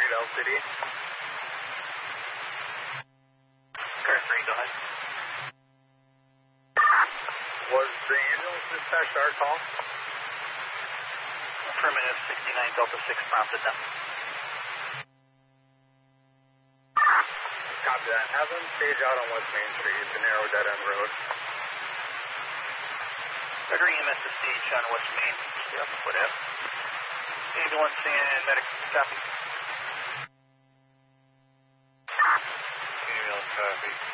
Street, LCD. Current 3, go ahead. Was the ambulance dispatched our call? Affirmative, 69 Delta 6 prompted them. Copy that. Have them stage out on West Main Street. It's a narrow dead-end road. Federal EMS to stage on West Main. Yep, whatever. Ambulance and medic, copy. Ambulance copy.